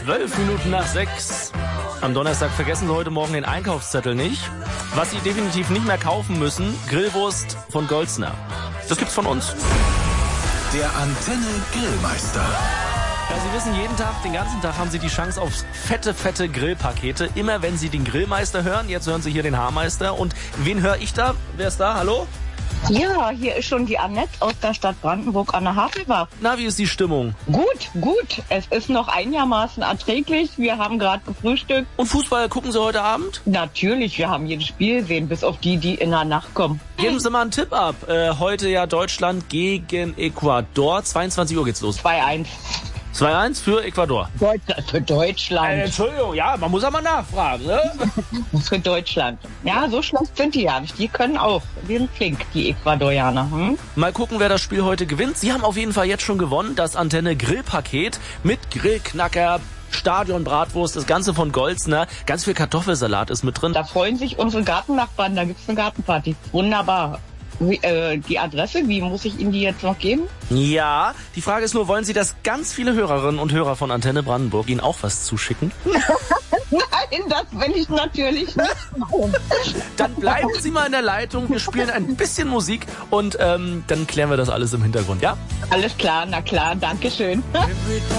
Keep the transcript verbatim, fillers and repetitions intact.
Zwölf Minuten nach sechs. Am Donnerstag vergessen Sie heute Morgen den Einkaufszettel nicht. Was Sie definitiv nicht mehr kaufen müssen, Grillwurst von Golzner. Das gibt's von uns. Der Antenne Grillmeister. Ja, Sie wissen, jeden Tag, den ganzen Tag haben Sie die Chance auf fette, fette Grillpakete. Immer wenn Sie den Grillmeister hören, jetzt hören Sie hier den Haarmeister. Und wen höre ich da? Wer ist da? Hallo? Ja, hier ist schon die Annette aus der Stadt Brandenburg an der Havelbach. Na, wie ist die Stimmung? Gut, gut. Es ist noch einigermaßen erträglich. Wir haben gerade gefrühstückt. Und Fußball gucken Sie heute Abend? Natürlich, wir haben jedes Spiel gesehen, bis auf die, die in der Nacht kommen. Geben Sie mal einen Tipp ab. Äh, heute ja Deutschland gegen Ecuador. zweiundzwanzig Uhr geht's los. zwei eins. zwei eins für Ecuador. Deut- für Deutschland. Äh, Entschuldigung, ja, man muss aber nachfragen, ne? Für Deutschland. Ja, so schlecht sind die ja nicht. Die können auch. Die sind flink, die Ecuadorianer. Hm? Mal gucken, wer das Spiel heute gewinnt. Sie haben auf jeden Fall jetzt schon gewonnen. Das Antenne Grillpaket mit Grillknacker, Stadionbratwurst, das Ganze von Golzner. Ganz viel Kartoffelsalat ist mit drin. Da freuen sich unsere Gartennachbarn. Da gibt's eine Gartenparty. Wunderbar. Wie, äh, die Adresse, wie muss ich Ihnen die jetzt noch geben? Ja, die Frage ist nur, wollen Sie, dass ganz viele Hörerinnen und Hörer von Antenne Brandenburg Ihnen auch was zuschicken? Nein, das will ich natürlich nicht. Dann bleiben Sie mal in der Leitung. Wir spielen ein bisschen Musik und ähm, dann klären wir das alles im Hintergrund, ja? Alles klar, na klar, danke schön.